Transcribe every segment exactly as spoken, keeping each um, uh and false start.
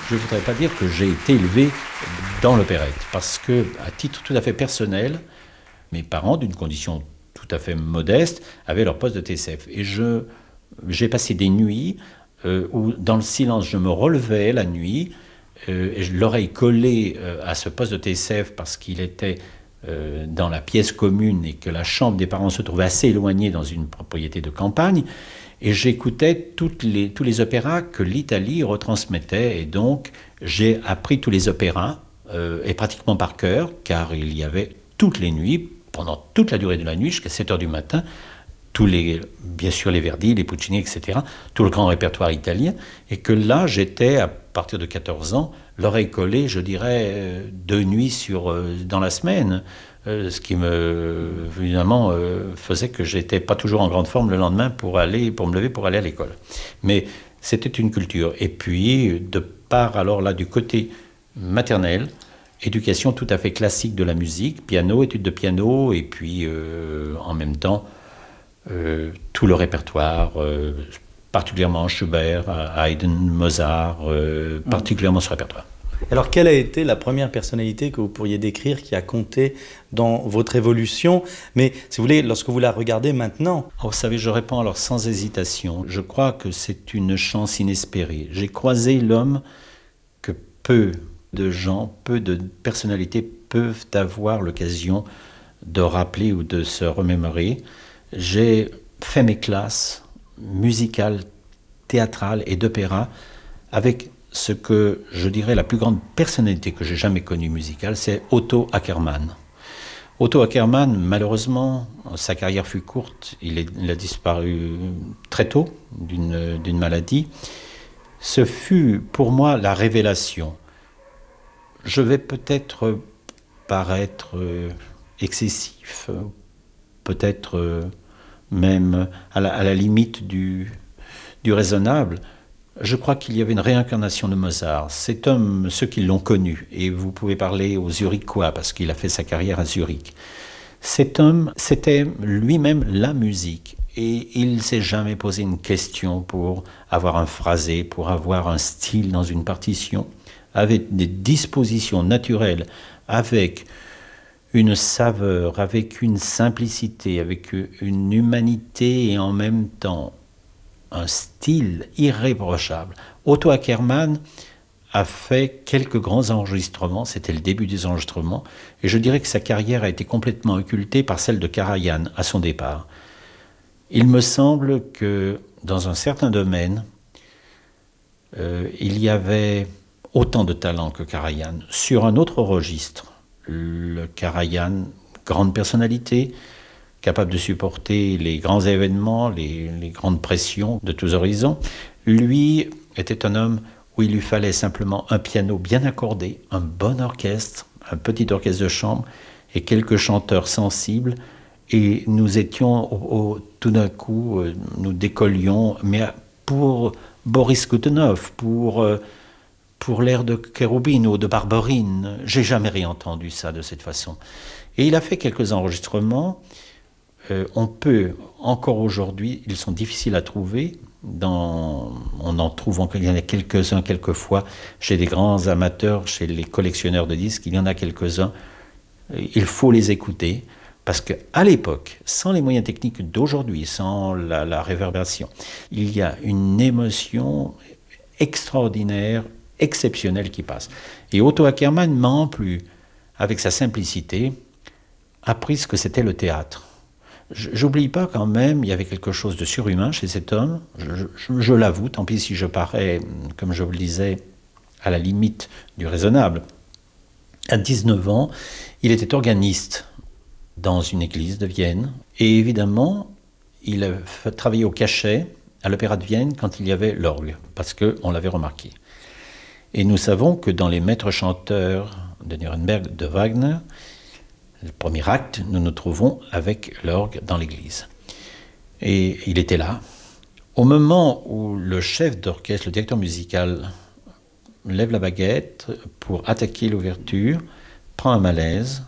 je ne voudrais pas dire que j'ai été élevé dans l'opérette, parce que, à titre tout à fait personnel, mes parents, d'une condition tout à fait modeste, avaient leur poste de T C F. Et je, j'ai passé des nuits euh, où, dans le silence, je me relevais la nuit, euh, et l'oreille collée euh, à ce poste de T C F parce qu'il était euh, dans la pièce commune et que la chambre des parents se trouvait assez éloignée dans une propriété de campagne. Et j'écoutais toutes les, tous les opéras que l'Italie retransmettait. Et donc, j'ai appris tous les opéras, euh, et pratiquement par cœur, car il y avait toutes les nuits, pendant toute la durée de la nuit, jusqu'à sept heures du matin, tous les, bien sûr les Verdi, les Puccini, et cetera, tout le grand répertoire italien. Et que là, j'étais, à partir de quatorze ans, l'oreille collée, je dirais, euh, deux nuits sur, euh, dans la semaine. Euh, ce qui me, évidemment, euh, faisait que j'étais pas toujours en grande forme le lendemain pour aller, pour me lever pour aller à l'école. Mais c'était une culture. Et puis, de part alors là du côté maternel, éducation tout à fait classique de la musique, piano, études de piano, et puis euh, en même temps euh, tout le répertoire, euh, particulièrement Schubert, Haydn, Mozart, euh, mmh. particulièrement ce répertoire. Alors, quelle a été la première personnalité que vous pourriez décrire qui a compté dans votre évolution? Mais, si vous voulez, lorsque vous la regardez maintenant... Oh, vous savez, je réponds alors sans hésitation. Je crois que c'est une chance inespérée. J'ai croisé l'homme que peu de gens, peu de personnalités peuvent avoir l'occasion de rappeler ou de se remémorer. J'ai fait mes classes musicales, théâtrales et d'opéra avec... ce que je dirais la plus grande personnalité que j'ai jamais connue musicale, c'est Otto Ackermann. Otto Ackermann, malheureusement, sa carrière fut courte. Il, est, il a disparu très tôt d'une, d'une maladie. Ce fut pour moi la révélation. Je vais peut-être paraître excessif, peut-être même à la, à la limite du, du raisonnable. Je crois qu'il y avait une réincarnation de Mozart. Cet homme, ceux qui l'ont connu, et vous pouvez parler aux Zurichois, parce qu'il a fait sa carrière à Zurich. Cet homme, c'était lui-même la musique. Et il ne s'est jamais posé une question pour avoir un phrasé, pour avoir un style dans une partition, avec des dispositions naturelles, avec une saveur, avec une simplicité, avec une humanité et en même temps un style irréprochable. Otto Ackermann a fait quelques grands enregistrements, c'était le début des enregistrements, et je dirais que sa carrière a été complètement occultée par celle de Karajan à son départ. Il me semble que dans un certain domaine, euh, il y avait autant de talent que Karajan. Sur un autre registre, le Karajan, grande personnalité, capable de supporter les grands événements, les, les grandes pressions de tous horizons. Lui était un homme où il lui fallait simplement un piano bien accordé, un bon orchestre, un petit orchestre de chambre et quelques chanteurs sensibles. Et nous étions, au, au, tout d'un coup, euh, nous décollions, mais pour Boris Godunov, pour, euh, pour l'air de Cherubine ou de Barberine. J'ai jamais réentendu ça de cette façon. Et il a fait quelques enregistrements. Euh, on peut, encore aujourd'hui, ils sont difficiles à trouver, dans, on en trouve, il y en a quelques-uns quelquefois, chez des grands amateurs, chez les collectionneurs de disques, il y en a quelques-uns, il faut les écouter, parce qu'à l'époque, sans les moyens techniques d'aujourd'hui, sans la, la réverbération, il y a une émotion extraordinaire, exceptionnelle qui passe. Et Otto Ackermann m'a en plus, avec sa simplicité, appris ce que c'était le théâtre. J'oublie pas quand même, il y avait quelque chose de surhumain chez cet homme, je, je, je l'avoue, tant pis si je parais, comme je vous le disais, à la limite du raisonnable. À dix-neuf ans, il était organiste dans une église de Vienne, et évidemment, il a travaillé au cachet à l'Opéra de Vienne quand il y avait l'orgue, parce qu'on l'avait remarqué. Et nous savons que dans les maîtres chanteurs de Nuremberg de Wagner, le premier acte, nous nous trouvons avec l'orgue dans l'église. Et il était là. Au moment où le chef d'orchestre, le directeur musical, lève la baguette pour attaquer l'ouverture, prend un malaise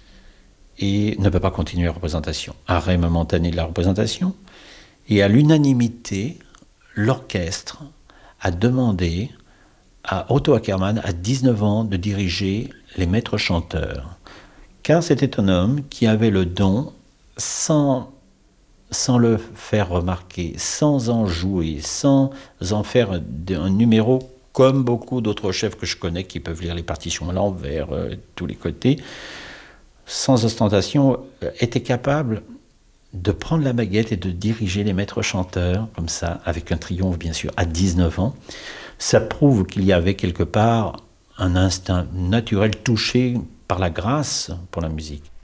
et ne peut pas continuer la représentation. Arrêt momentané de la représentation. Et à l'unanimité, l'orchestre a demandé à Otto Ackermann, à dix-neuf ans, de diriger les maîtres chanteurs. Car c'était un homme qui avait le don, sans, sans le faire remarquer, sans en jouer, sans en faire un numéro comme beaucoup d'autres chefs que je connais qui peuvent lire les partitions à l'envers, euh, tous les côtés, sans ostentation, euh, était capable de prendre la baguette et de diriger les maîtres chanteurs, comme ça, avec un triomphe bien sûr, à dix-neuf ans. Ça prouve qu'il y avait quelque part un instinct naturel touché par la grâce pour la musique.